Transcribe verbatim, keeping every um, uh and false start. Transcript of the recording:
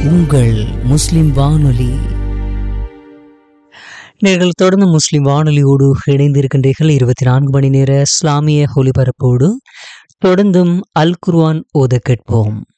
உங்கள் முஸ்லிம் வானொலி. நீங்கள் தொடர்ந்து முஸ்லிம் வானொலியோடு இணைந்திருக்கின்றீர்கள். இருபத்தி நான்கு மணி நேர இஸ்லாமிய ஒலிபரப்போடு தொடர்ந்தும் அல் குர்ஆன் ஓத கேட்போம்.